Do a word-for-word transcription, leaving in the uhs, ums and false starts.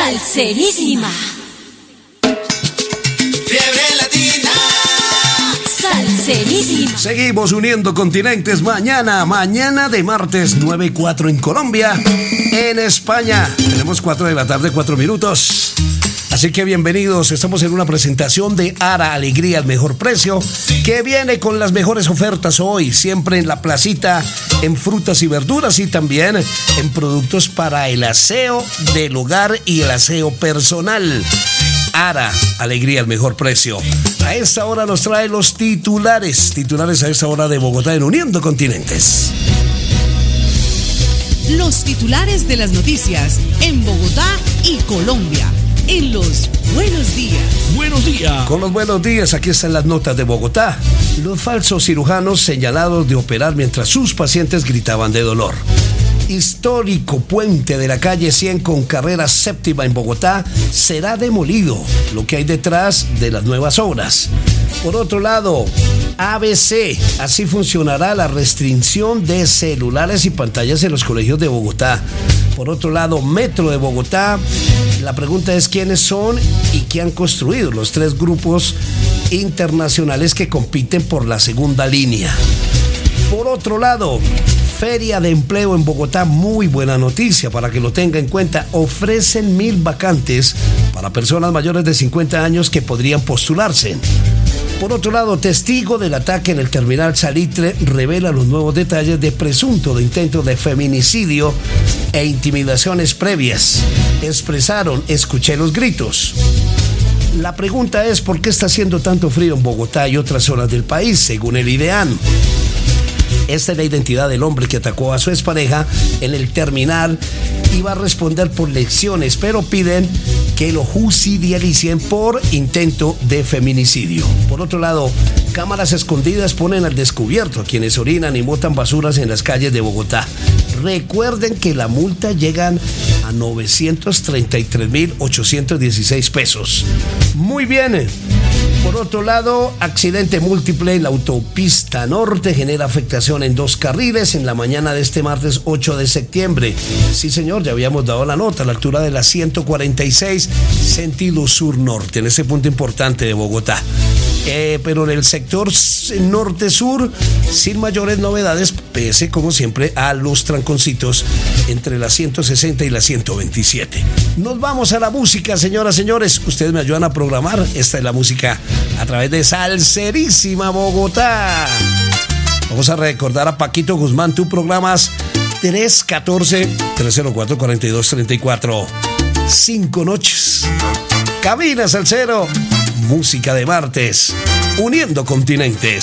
Salserísima. Fiebre Latina. Salserísima. Seguimos uniendo continentes. Mañana, mañana de martes nueve y cuatro en Colombia. En España tenemos cuatro de la tarde, cuatro minutos. Así que bienvenidos, estamos en una presentación de Ara Alegría al mejor precio, que viene con las mejores ofertas hoy, siempre en la placita, en frutas y verduras y también en productos para el aseo del hogar y el aseo personal. Ara Alegría al mejor precio. A esta hora nos trae los titulares, titulares a esta hora de Bogotá en Uniendo Continentes. Los titulares de las noticias en Bogotá y Colombia. En los buenos días. Buenos días. Con los buenos días, aquí están las notas de Bogotá. Los falsos cirujanos señalados de operar mientras sus pacientes gritaban de dolor. Histórico puente de la calle cien con carrera séptima en Bogotá será demolido, lo que hay detrás de las nuevas obras. Por otro lado, A B C, así funcionará la restricción de celulares y pantallas en los colegios de Bogotá. Por otro lado, Metro de Bogotá, la pregunta es quiénes son y qué han construido los tres grupos internacionales que compiten por la segunda línea. Por otro lado, Feria de Empleo en Bogotá, muy buena noticia para que lo tenga en cuenta. Ofrecen mil vacantes para personas mayores de cincuenta años que podrían postularse. Por otro lado, testigo del ataque en el terminal Salitre revela los nuevos detalles de presunto de intento de feminicidio e intimidaciones previas. Expresaron, escuché los gritos. La pregunta es, ¿por qué está haciendo tanto frío en Bogotá y otras zonas del país, según el IDEAN? Esta es la identidad del hombre que atacó a su expareja en el terminal y va a responder por lesiones, pero piden que lo judicialicen por intento de feminicidio. Por otro lado, cámaras escondidas ponen al descubierto a quienes orinan y botan basuras en las calles de Bogotá. Recuerden que la multa llega a novecientos treinta y tres mil ochocientos dieciséis pesos. Muy bien. Por otro lado, accidente múltiple en la autopista norte genera afectación en dos carriles en la mañana de este martes ocho de septiembre. Sí, señor, ya habíamos dado la nota a la altura de la ciento cuarenta y seis, sentido sur-norte, en ese punto importante de Bogotá. Eh, pero en el sector norte-sur, sin mayores novedades, pese, como siempre, a los tranconcitos entre la ciento sesenta y la ciento veintisiete. Nos vamos a la música, señoras, señores. Ustedes me ayudan a programar. Esta es la música a través de Salserísima Bogotá. Vamos a recordar a Paquito Guzmán, tú programas tres uno cuatro, tres cero cuatro, cuatro dos tres cuatro. Cinco noches. Cabina Salsero. Música de martes. Uniendo continentes.